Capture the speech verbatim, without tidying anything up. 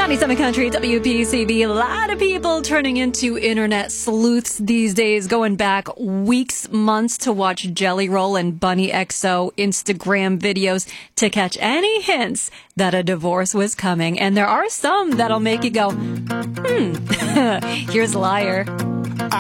ninety-seven Country, W P C B. A lot of people turning into internet sleuths these days, going back weeks, months to watch Jelly Roll and Bunny X O Instagram videos to catch any hints that a divorce was coming. And there are some that'll make you go, hmm, here's Liar.